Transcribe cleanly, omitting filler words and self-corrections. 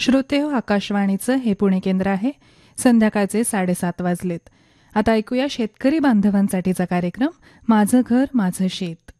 श्रोतेहो, आकाशवाणीचं हे पुणे केंद्र आहे. संध्याकाळचे 7:30 वाजलेत. आता ऐकूया शेतकरी बांधवांसाठीचा कार्यक्रम माझं घर माझं शेत.